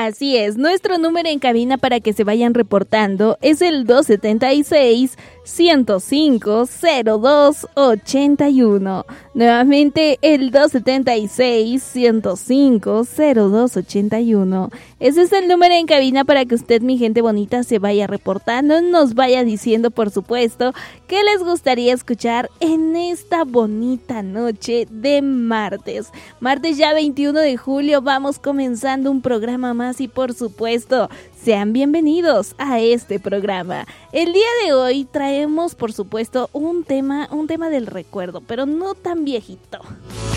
Así es, nuestro número en cabina para que se vayan reportando es el 276-105-0281. Nuevamente el 276-105-0281. Ese es el número en cabina para que usted, mi gente bonita, se vaya reportando, nos vaya diciendo, por supuesto, qué les gustaría escuchar en esta bonita noche de martes. Martes ya 21 de julio, vamos comenzando un programa más y por supuesto, sean bienvenidos a este programa. El día de hoy traemos, por supuesto, un tema del recuerdo, pero no tan viejito.